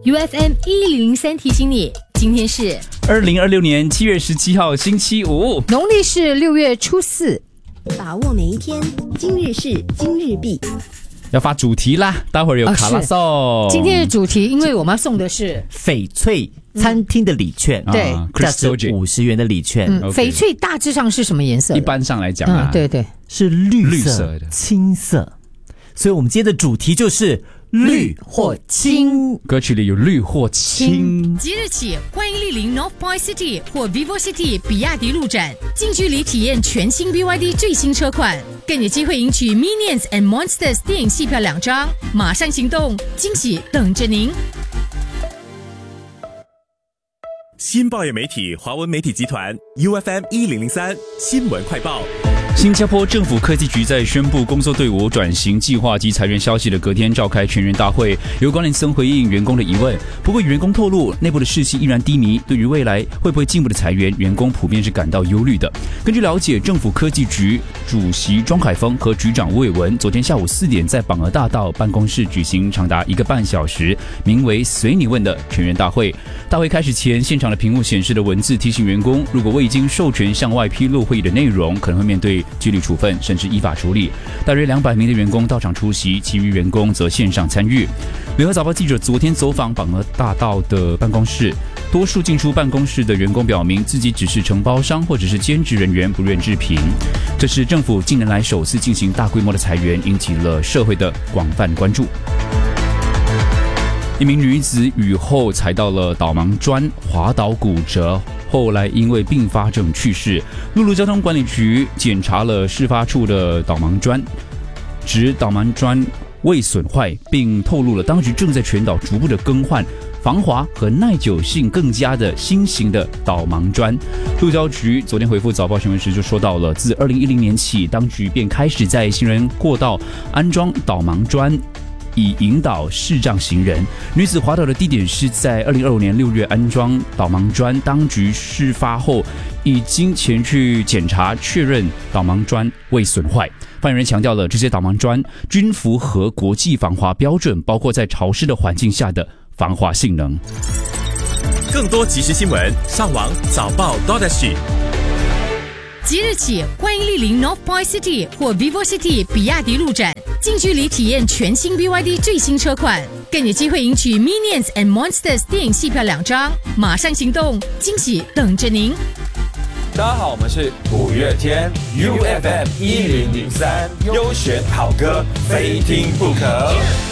UFM 1003提醒你，今天是 2026年7月17号星期五， 农历是6月初4。 把握每一天，今日事今日毕。 要发主题啦，待会儿有卡拉颂。 今天的主题，因为我们要送的是翡翠餐厅的礼券， 对价值50元的礼券。 翡翠大致上是什么颜色？ 一般上来讲啊， 对对， 是绿色的、 青色。所以我们今天的主题就是绿或青。 歌曲里有绿或青。 即日起，欢迎莅临 North Point City 或 Vivo City 比亚迪路展，近距离体验全新 BYD 最新车款，更有机会赢取 Minions and Monsters 电影戏票2张。马上行动，惊喜等着您！ 新报业媒体华文媒体集团 UFM 1003新闻快报。 新加坡政府科技局在宣布工作队伍转型计划及裁员消息的隔天召开全员大会，有关联层回应员工的疑问。不过员工透露，内部的士气依然低迷，对于未来会不会进一步的裁员，员工普遍是感到忧虑的。根据了解，政府科技局主席庄凯峰和局长吴伟文昨天下午4点在榜鹅大道办公室举行长达1个半小时，名为“随你问”的全员大会。大会开始前，现场的屏幕显示的文字提醒员工，如果未经授权向外披露会议的内容，可能会面对纪律处分，甚至依法处理。大约200名的员工到场出席，其余员工则线上参与。联合早报记者昨天走访榜鹅大道的办公室，多数进出办公室的员工表明自己只是承包商或者是兼职人员，不愿置评。这是政府近年来首次进行大规模的裁员，引起了社会的广泛关注。一名女子雨后踩到了导盲砖，滑倒骨折，后来因为并发症去世。陆路交通管理局检查了事发处的导盲砖，指导盲砖未损坏，并透露了当局正在全岛逐步的更换防滑和耐久性更佳的新型的导盲砖。路交局昨天回复早报新闻时就说到了，自2010年起，当局便开始在行人过道安装导盲砖，以引导视障行人。女子滑倒的地点是在2025年6月安装导盲砖，当局事发后已经前去检查确认导盲砖未损坏。发言人强调了，这些导盲砖均符合国际防滑标准，包括在潮湿的环境下的防滑性能。 更多即时新闻，上网早报 .SG。 即日起，欢迎莅临 North Point City 或 Vivo City 比亚迪路展，近距离体验全新 BYD 最新车款，更有机会赢取 Minions and Monsters 电影戏票2张。马上行动，惊喜等着您！ 大家好，我们是五月天 UFM 1003，优选好歌，非听不可。